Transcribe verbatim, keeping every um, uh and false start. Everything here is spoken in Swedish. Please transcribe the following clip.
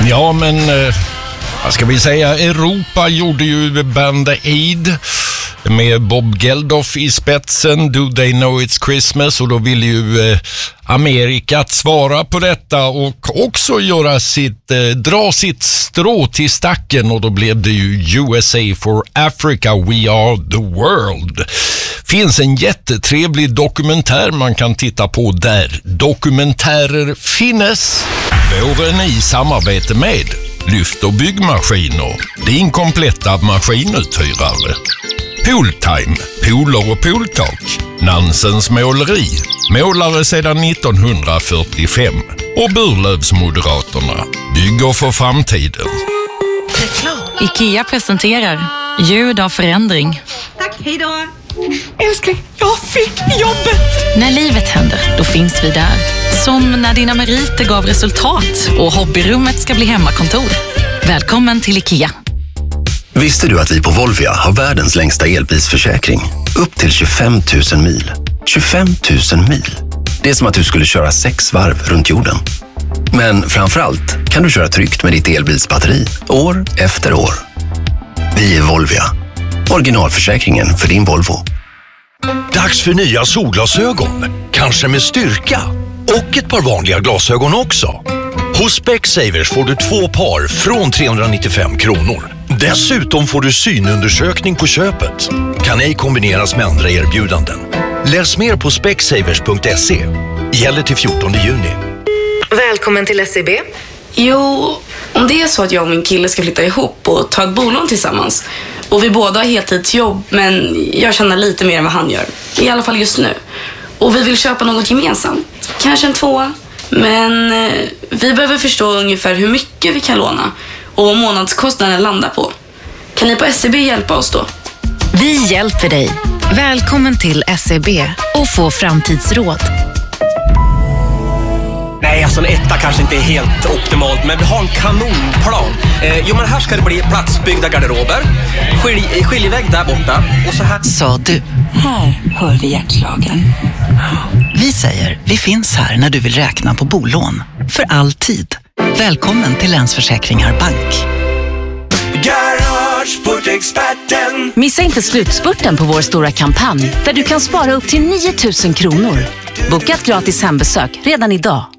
Ja, men eh, vad ska vi säga? Europa gjorde ju Band Aid med Bob Geldof i spetsen. Do They Know It's Christmas? Och då ville ju eh, Amerika att svara på detta och också göra sitt, eh, dra sitt strå till stacken, och då blev det ju U S A for Africa, We Are the World. Finns en jättetrevlig dokumentär man kan titta på där. Dokumentärer finnes. Våren i samarbete med Lyft och byggmaskiner, din kompletta maskinuthyrare. Pooltime, pooler och pooltak. Nansens måleri, målare sedan nittonhundrafyrtiofem. Och Burlövsmoderaterna, bygger för framtiden. IKEA presenterar ljud av förändring. Tack, hej då. Älskling, jag fick jobbet. När livet händer, då finns vi där. Som när dina meriter gav resultat och hobbyrummet ska bli hemmakontor. Välkommen till IKEA. Visste du att vi på Volvia har världens längsta elbilsförsäkring? Upp till tjugofem tusen mil. tjugofem tusen mil. Det är som att du skulle köra sex varv runt jorden. Men framförallt kan du köra tryggt med ditt elbilsbatteri år efter år. Vi är Volvia. Originalförsäkringen för din Volvo. Dags för nya solglasögon. Kanske med styrka. Och ett par vanliga glasögon också. Hos Specsavers får du två par från trehundranittiofem kronor. Dessutom får du synundersökning på köpet. Kan ej kombineras med andra erbjudanden. Läs mer på specsavers punkt se. Gäller till fjortonde juni. Välkommen till S E B. Jo, om det är så att jag och min kille ska flytta ihop och ta ett bolån tillsammans, och vi båda har heltidsjobb, men jag tjänar lite mer än vad han gör, i alla fall just nu, och vi vill köpa något gemensamt, kanske en tvåa, men eh, vi behöver förstå ungefär hur mycket vi kan låna och vad månadskostnaden landar på. Kan ni på S E B hjälpa oss då? Vi hjälper dig. Välkommen till S E B och få framtidsråd. Nej, alltså en etta kanske inte är helt optimalt, men vi har en kanonplan. Eh, jo, men här ska det bli platsbyggda garderober, skilj, skiljevägg där borta och så här. Sa du. Här hör vi hjärtslagen. Vi säger, vi finns här när du vill räkna på bolån. För alltid. Välkommen till Länsförsäkringar Bank. Garageportexperten. Missa inte slutspurten på vår stora kampanj där du kan spara upp till nio tusen kronor. Boka ett gratis hembesök redan idag.